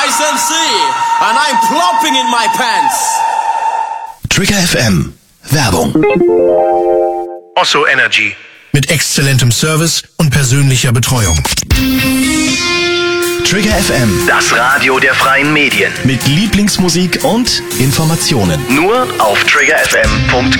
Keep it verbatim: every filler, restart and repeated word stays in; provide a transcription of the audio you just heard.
Ice M C and I'm plopping in my pants. Trigger F M. Werbung. Osso Energy. Mit exzellentem Service und persönlicher Betreuung. Trigger F M. Das Radio der freien Medien. Mit Lieblingsmusik und Informationen. Nur auf trigger f m punkt com.